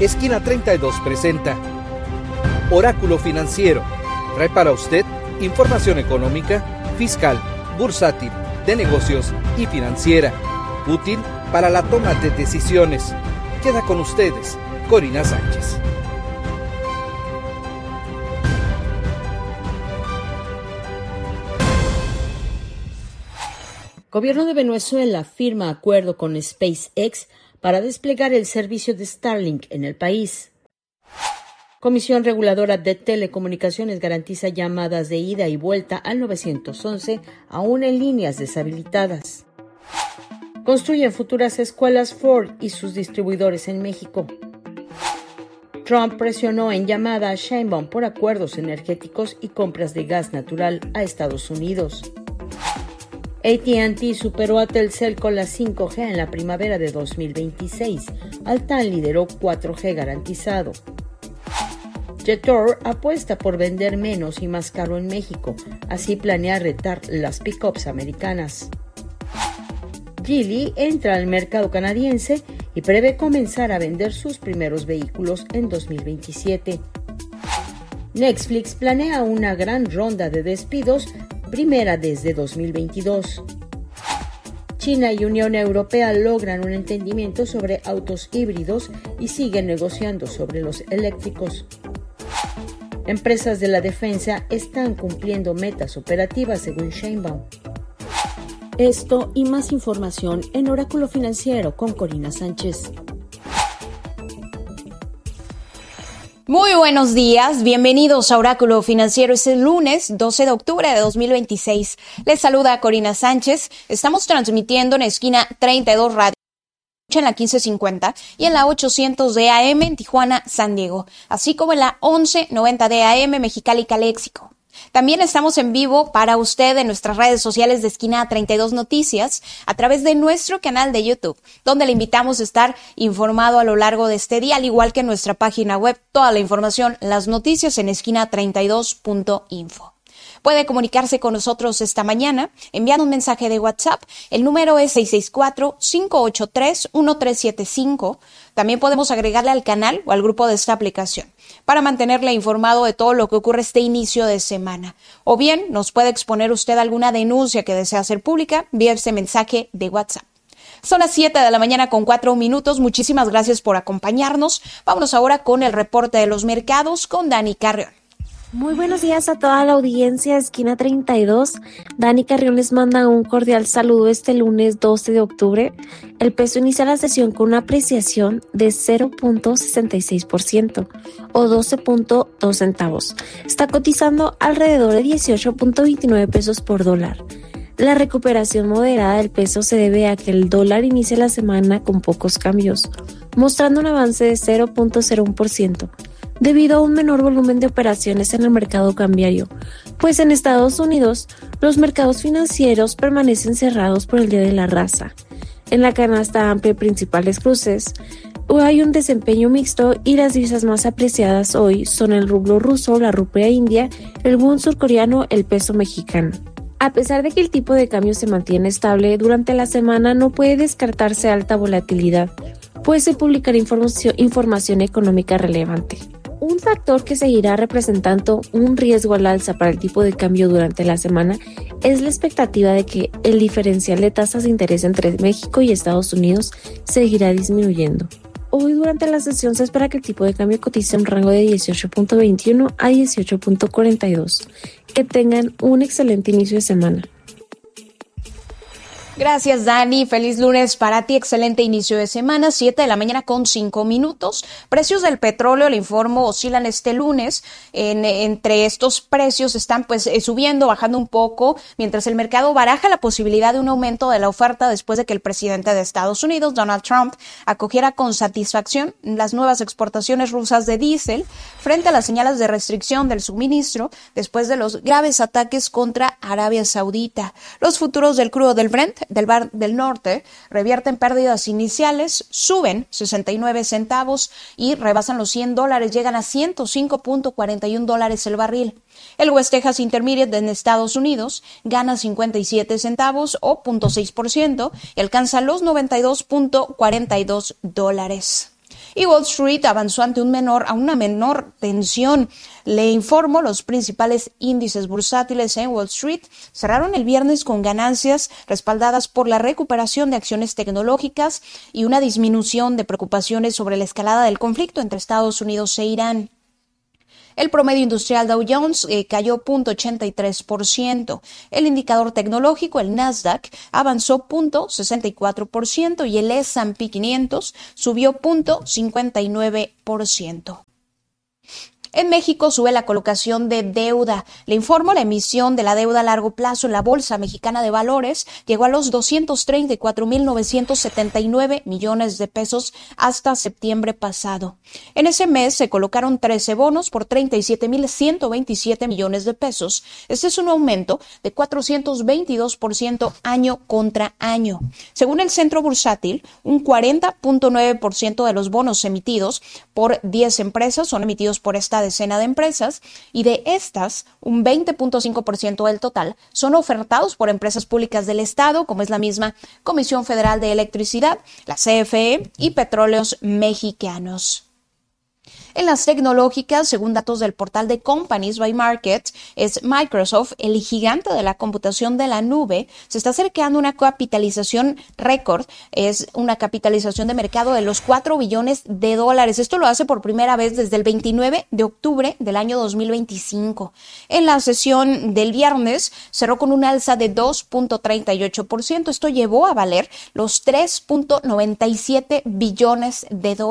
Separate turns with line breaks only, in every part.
Esquina 32 presenta Oráculo Financiero. Trae para usted información económica, fiscal, bursátil, de negocios y financiera, útil para la toma de decisiones. Queda con ustedes, Corina Sánchez.
Gobierno de Venezuela firma acuerdo con SpaceX para desplegar el servicio de Starlink en el país. Comisión Reguladora de Telecomunicaciones garantiza llamadas de ida y vuelta al 911, aún en líneas deshabilitadas. Construyen futuras escuelas Ford y sus distribuidores en México. Trump presionó en llamada a Sheinbaum por acuerdos energéticos y compras de gas natural a Estados Unidos. AT&T superó a Telcel con la 5G en la primavera de 2026. Altán lideró 4G garantizado. Jetor apuesta por vender menos y más caro en México, así planea retar las pickups americanas. Geely entra al mercado canadiense y prevé comenzar a vender sus primeros vehículos en 2027. Netflix planea una gran ronda de despidos, primera desde 2022. China y Unión Europea logran un entendimiento sobre autos híbridos y siguen negociando sobre los eléctricos. Empresas de la defensa están cumpliendo metas operativas según Sheinbaum. Esto y más información en Oráculo Financiero con Corina Sánchez.
Muy buenos días, bienvenidos a Oráculo Financiero. Es el lunes 12 de octubre de 2026. Les saluda Corina Sánchez. Estamos transmitiendo en Esquina 32 Radio, en la 1550 y en la 800 de AM en Tijuana, San Diego, así como en la 1190 de AM Mexicali, Caléxico. También estamos en vivo para usted en nuestras redes sociales de Esquina 32 Noticias a través de nuestro canal de YouTube, donde le invitamos a estar informado a lo largo de este día, al igual que en nuestra página web. Toda la información, las noticias en esquina32.info. Puede comunicarse con nosotros esta mañana enviando un mensaje de WhatsApp. El número es 664-583-1375. También podemos agregarle al canal o al grupo de esta aplicación para mantenerle informado de todo lo que ocurre este inicio de semana. O bien nos puede exponer usted alguna denuncia que desea hacer pública vía ese mensaje de WhatsApp. Son las 7 de la mañana con 4 minutos. Muchísimas gracias por acompañarnos. Vámonos ahora con el reporte de los mercados con Dani Carrión.
Muy buenos días a toda la audiencia de Esquina 32. Dani Carrión les manda un cordial saludo este lunes 12 de octubre. El peso inicia la sesión con una apreciación de 0.66% o 12.2 centavos. Está cotizando alrededor de 18.29 pesos por dólar. La recuperación moderada del peso se debe a que el dólar inicia la semana con pocos cambios, mostrando un avance de 0.01%. Debido a un menor volumen de operaciones en el mercado cambiario, pues en Estados Unidos los mercados financieros permanecen cerrados por el Día de la Raza. En la canasta amplia de principales cruces hay un desempeño mixto y las divisas más apreciadas hoy son el rublo ruso, la rupia india, el won surcoreano, el peso mexicano. A pesar de que el tipo de cambio se mantiene estable, durante la semana no puede descartarse alta volatilidad, pues se publicará información económica relevante. Un factor que seguirá representando un riesgo al alza para el tipo de cambio durante la semana es la expectativa de que el diferencial de tasas de interés entre México y Estados Unidos seguirá disminuyendo. Hoy durante la sesión se espera que el tipo de cambio cotice un rango de 18.21 a 18.42. Que tengan un excelente inicio de semana.
Gracias, Dani. Feliz lunes para ti. Excelente inicio de semana. 7 de la mañana con 5 minutos. Precios del petróleo, le informo, oscilan este lunes. Entre estos precios están subiendo, bajando un poco, mientras el mercado baraja la posibilidad de un aumento de la oferta después de que el presidente de Estados Unidos, Donald Trump, acogiera con satisfacción las nuevas exportaciones rusas de diésel frente a las señales de restricción del suministro después de los graves ataques contra Arabia Saudita. Los futuros del crudo del Brent del Mar del Norte revierten pérdidas iniciales, suben 69 centavos y rebasan los $100, llegan a $105.41 el barril. El West Texas Intermediate en Estados Unidos gana 57 centavos o 0.6% y alcanza los $92.42. y Wall Street avanzó ante una menor tensión. Le informo, los principales índices bursátiles en Wall Street cerraron el viernes con ganancias respaldadas por la recuperación de acciones tecnológicas y una disminución de preocupaciones sobre la escalada del conflicto entre Estados Unidos e Irán. El promedio industrial Dow Jones cayó 0.83%. El indicador tecnológico, el Nasdaq, avanzó 0.64% y el S&P 500 subió 0.59%. En México sube la colocación de deuda. Le informo, la emisión de la deuda a largo plazo en la Bolsa Mexicana de Valores llegó a los 234,979 millones de pesos hasta septiembre pasado. En ese mes se colocaron 13 bonos por 37,127 millones de pesos. Este es un aumento de 422% año contra año. Según el Centro Bursátil, un 40.9% de los bonos emitidos por 10 empresas son emitidos por esta decena de empresas, y de estas, un 20.5% del total son ofertados por empresas públicas del Estado, como es la misma Comisión Federal de Electricidad, la CFE y Petróleos Mexicanos. En las tecnológicas, según datos del portal de Companies by Market, es Microsoft, el gigante de la computación de la nube, se está acercando a una capitalización récord, es una capitalización de mercado de los $4 billones. Esto lo hace por primera vez desde el 29 de octubre del año 2025. En la sesión del viernes cerró con un alza de 2.38%. Esto llevó a valer los $3.97 billones.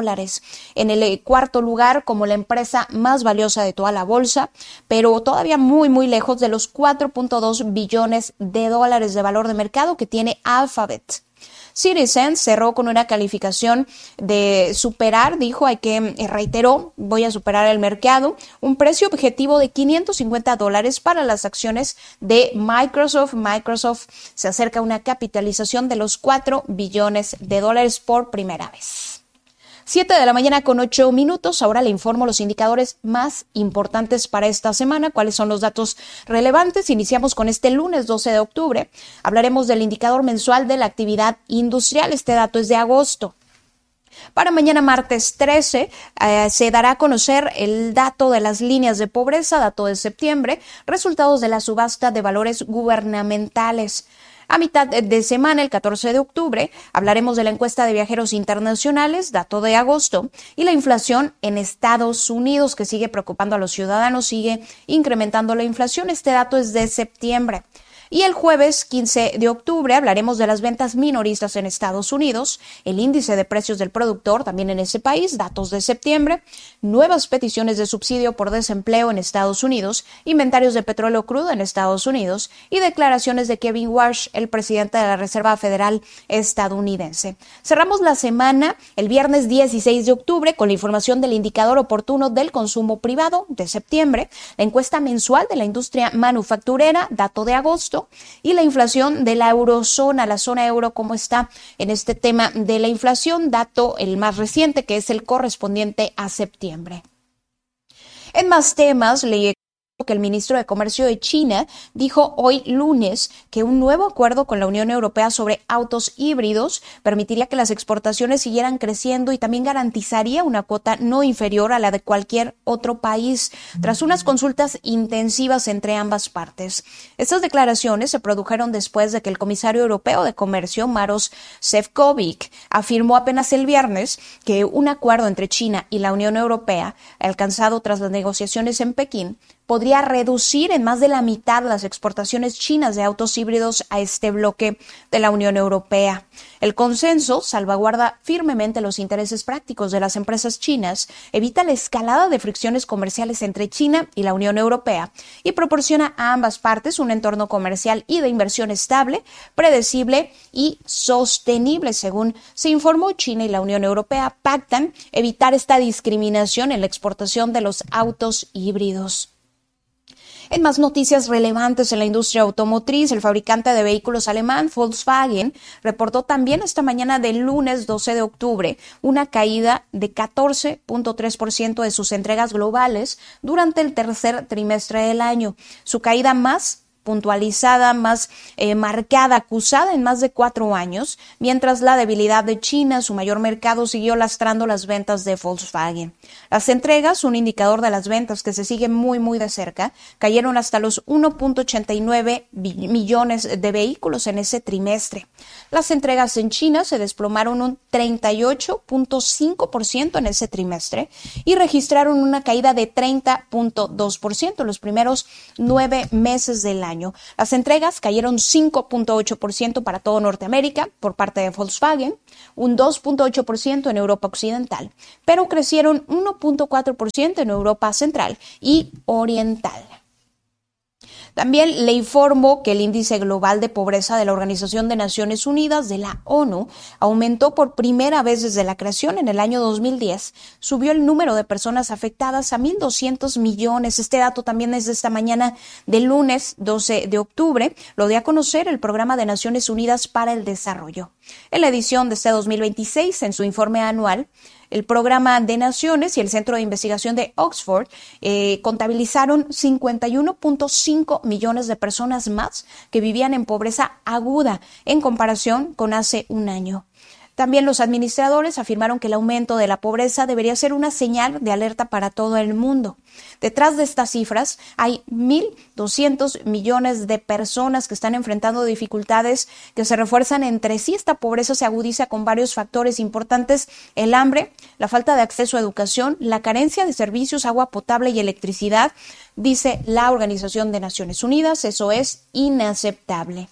En el cuarto lugar como la empresa más valiosa de toda la bolsa, pero todavía muy, muy lejos de los $4.2 billones de valor de mercado que tiene Alphabet. Citizen cerró con una calificación de superar, reiteró, voy a superar el mercado, un precio objetivo de $550 para las acciones de Microsoft. Microsoft se acerca a una capitalización de los $4 billones por primera vez. 7 de la mañana con 8 minutos. Ahora le informo los indicadores más importantes para esta semana. ¿Cuáles son los datos relevantes? Iniciamos con este lunes 12 de octubre. Hablaremos del indicador mensual de la actividad industrial. Este dato es de agosto. Para mañana martes 13 se dará a conocer el dato de las líneas de pobreza, dato de septiembre, resultados de la subasta de valores gubernamentales. A mitad de semana, el 14 de octubre, hablaremos de la encuesta de viajeros internacionales, dato de agosto, y la inflación en Estados Unidos, que sigue preocupando a los ciudadanos, sigue incrementando la inflación. Este dato es de septiembre. Y el jueves 15 de octubre hablaremos de las ventas minoristas en Estados Unidos, el índice de precios del productor también en ese país, datos de septiembre, nuevas peticiones de subsidio por desempleo en Estados Unidos, inventarios de petróleo crudo en Estados Unidos y declaraciones de Kevin Warsh, el presidente de la Reserva Federal estadounidense. Cerramos la semana el viernes 16 de octubre con la información del indicador oportuno del consumo privado de septiembre, la encuesta mensual de la industria manufacturera, dato de agosto, y la inflación de la eurozona, la zona euro, cómo está en este tema de la inflación, dato el más reciente que es el correspondiente a septiembre. En más temas, que el ministro de Comercio de China dijo hoy lunes que un nuevo acuerdo con la Unión Europea sobre autos híbridos permitiría que las exportaciones siguieran creciendo y también garantizaría una cuota no inferior a la de cualquier otro país, tras unas consultas intensivas entre ambas partes. Estas declaraciones se produjeron después de que el comisario europeo de Comercio, Maroš Šefčovič, afirmó apenas el viernes que un acuerdo entre China y la Unión Europea, alcanzado tras las negociaciones en Pekín, podría reducir en más de la mitad las exportaciones chinas de autos híbridos a este bloque de la Unión Europea. El consenso salvaguarda firmemente los intereses prácticos de las empresas chinas, evita la escalada de fricciones comerciales entre China y la Unión Europea y proporciona a ambas partes un entorno comercial y de inversión estable, predecible y sostenible. Según se informó, China y la Unión Europea pactan evitar esta discriminación en la exportación de los autos híbridos. En más noticias relevantes en la industria automotriz, el fabricante de vehículos alemán Volkswagen reportó también esta mañana del lunes 12 de octubre una caída de 14.3% de sus entregas globales durante el tercer trimestre del año, su caída más puntualizada, más marcada, acusada en más de 4 años, mientras la debilidad de China, su mayor mercado, siguió lastrando las ventas de Volkswagen. Las entregas, un indicador de las ventas que se sigue muy de cerca, cayeron hasta los 1.89 millones de vehículos en ese trimestre. Las entregas en China se desplomaron un 38.5% en ese trimestre y registraron una caída de 30.2% en los primeros 9 meses del año. Las entregas cayeron 5.8% para todo Norteamérica por parte de Volkswagen, un 2.8% en Europa Occidental, pero crecieron 1.4% en Europa Central y Oriental. También le informo que el índice global de pobreza de la Organización de Naciones Unidas, de la ONU, aumentó por primera vez desde la creación en el año 2010. Subió el número de personas afectadas a 1.200 millones. Este dato también es de esta mañana del lunes 12 de octubre. Lo dio a conocer el Programa de Naciones Unidas para el Desarrollo. En la edición de este 2026, en su informe anual, el Programa de Naciones y el Centro de Investigación de Oxford contabilizaron 51.5 millones de personas más que vivían en pobreza aguda en comparación con hace un año. También los administradores afirmaron que el aumento de la pobreza debería ser una señal de alerta para todo el mundo. Detrás de estas cifras hay 1.200 millones de personas que están enfrentando dificultades que se refuerzan entre sí. Esta pobreza se agudiza con varios factores importantes: el hambre, la falta de acceso a educación, la carencia de servicios, agua potable y electricidad, dice la Organización de Naciones Unidas. Eso es inaceptable.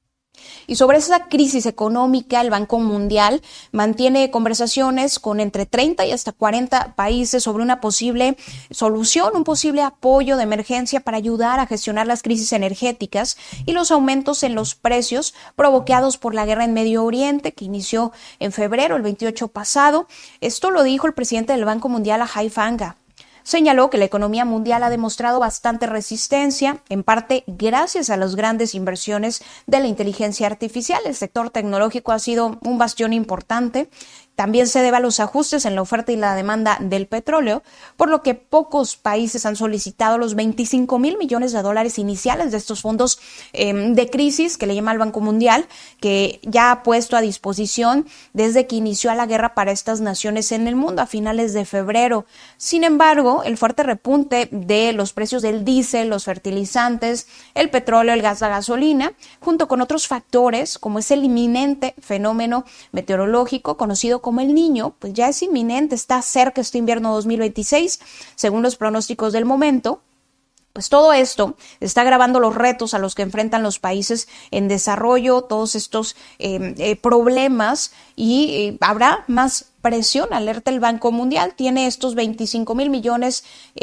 Y sobre esa crisis económica, el Banco Mundial mantiene conversaciones con entre 30 y hasta 40 países sobre una posible solución, un posible apoyo de emergencia para ayudar a gestionar las crisis energéticas y los aumentos en los precios provocados por la guerra en Medio Oriente, que inició en febrero, el 28 pasado. Esto lo dijo el presidente del Banco Mundial, Ajay Banga. Señaló que la economía mundial ha demostrado bastante resistencia, en parte gracias a las grandes inversiones de la inteligencia artificial. El sector tecnológico ha sido un bastión importante. También se debe a los ajustes en la oferta y la demanda del petróleo, por lo que pocos países han solicitado los $25,000 millones iniciales de estos fondos de crisis que le llama el Banco Mundial, que ya ha puesto a disposición desde que inició la guerra para estas naciones en el mundo a finales de febrero. Sin embargo, el fuerte repunte de los precios del diésel, los fertilizantes, el petróleo, el gas, la gasolina, junto con otros factores como es el inminente fenómeno meteorológico conocido como el Niño, pues ya es inminente, está cerca este invierno 2026, según los pronósticos del momento. Pues todo esto está agravando los retos a los que enfrentan los países en desarrollo, todos estos problemas, y habrá más presión, alerta el Banco Mundial. Tiene estos $25,000 millones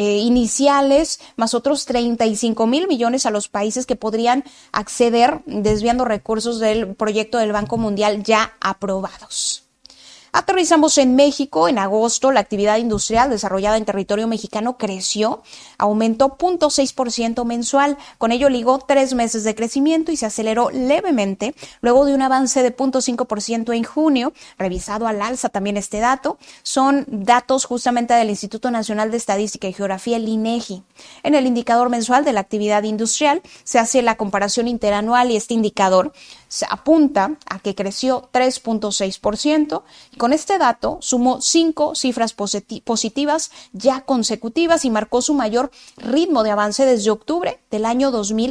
iniciales, más otros $35,000 millones a los países que podrían acceder desviando recursos del proyecto del Banco Mundial ya aprobados. Aterrizamos en México. En agosto, la actividad industrial desarrollada en territorio mexicano creció, aumentó 0.6% mensual. Con ello ligó 3 meses de crecimiento y se aceleró levemente luego de un avance de 0.5% en junio. Revisado al alza también este dato. Son datos justamente del Instituto Nacional de Estadística y Geografía, el INEGI. En el indicador mensual de la actividad industrial se hace la comparación interanual y este indicador se apunta a que creció 3.6%. Con este dato sumó 5 cifras positivas ya consecutivas y marcó su mayor ritmo de avance desde octubre del año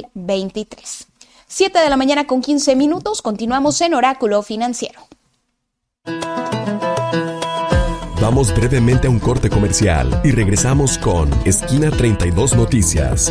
2023. 7 de la mañana con 15 minutos. Continuamos en Oráculo Financiero.
Vamos brevemente a un corte comercial y regresamos con Esquina 32 Noticias.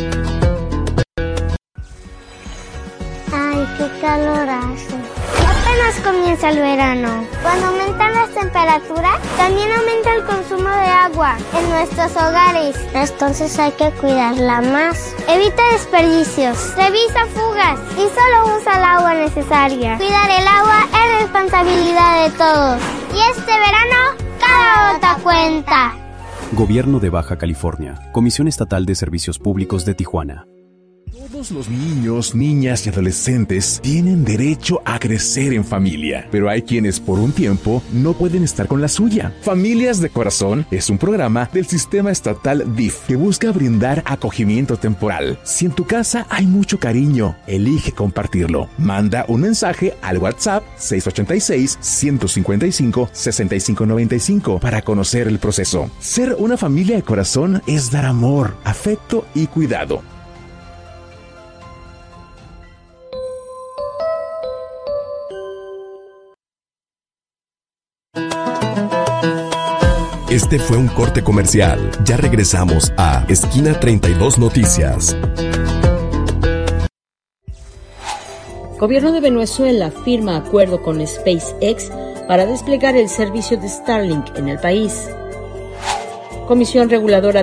Ay, qué calor hace. Apenas comienza el verano. Cuando aumentan las temperaturas, también aumenta el consumo de agua en nuestros hogares. Entonces hay que cuidarla más. Evita desperdicios, revisa fugas y solo usa el agua necesaria. Cuidar el agua es responsabilidad de todos. Y este verano, cada gota cuenta.
Gobierno de Baja California, Comisión Estatal de Servicios Públicos de Tijuana. Todos los niños, niñas y adolescentes tienen derecho a crecer en familia, pero hay quienes por un tiempo no pueden estar con la suya. Familias de Corazón es un programa del sistema estatal DIF que busca brindar acogimiento temporal. Si en tu casa hay mucho cariño, elige compartirlo. Manda un mensaje al WhatsApp 686-155-6595 para conocer el proceso. Ser una familia de corazón es dar amor, afecto y cuidado.
Este fue un corte comercial. Ya regresamos a Esquina 32 Noticias.
Gobierno de Venezuela firma acuerdo con SpaceX para desplegar el servicio de Starlink en el país. Comisión Reguladora